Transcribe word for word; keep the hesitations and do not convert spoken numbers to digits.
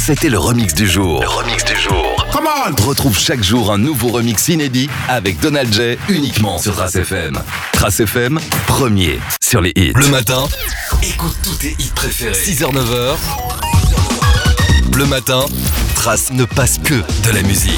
C'était le remix du jour. Le remix du jour. Come on! Retrouve chaque jour un nouveau remix inédit avec Donald J uniquement sur Trace F M. Trace F M, premier sur les hits. Le matin, écoute tous tes hits préférés. six heures neuf heures. Le matin, Trace ne passe que de la musique.